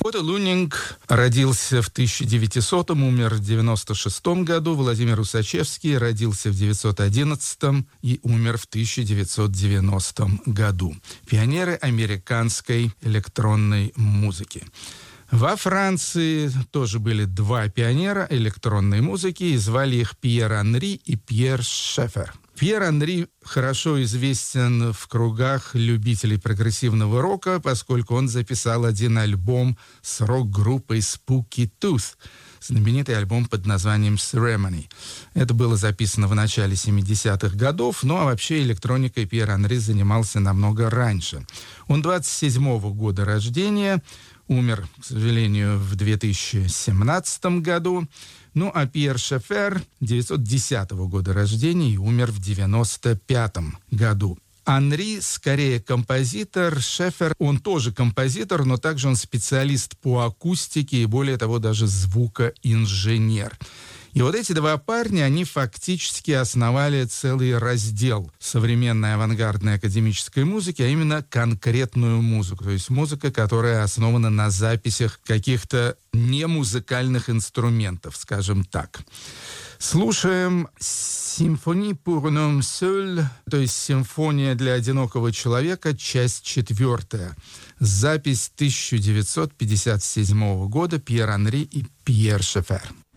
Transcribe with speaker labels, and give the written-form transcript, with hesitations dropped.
Speaker 1: Бота Лунинг родился в 1900-м, умер в 1996 году. Владимир Усачевский родился в 1911 и умер в 1990 году. Пионеры американской электронной музыки. Во Франции тоже были два пионера электронной музыки, и звали их Пьер Анри и Пьер Шефер. Пьер Анри хорошо известен в кругах любителей прогрессивного рока, поскольку он записал один альбом с рок-группой Spooky Tooth, знаменитый альбом под названием Ceremony. Это было записано в начале 70-х годов, ну а вообще электроникой Пьер Анри занимался намного раньше. Он 27-го года рождения, умер, к сожалению, в 2017 году. Ну, а Пьер Шефер 1910 года рождения и умер в 1995 году. Анри скорее композитор, Шефер, он тоже композитор, но также он специалист по акустике и, более того, даже звукоинженер. И вот эти два парня, они фактически основали целый раздел современной авангардной академической музыки, а именно конкретную музыку. То есть музыка, которая основана на записях каких-то немузыкальных инструментов, скажем так. Слушаем «Symphonie pour un homme seul», то есть «Симфония для одинокого человека», часть 4. Запись 1957 года, Пьер Анри и Пьер Шефер.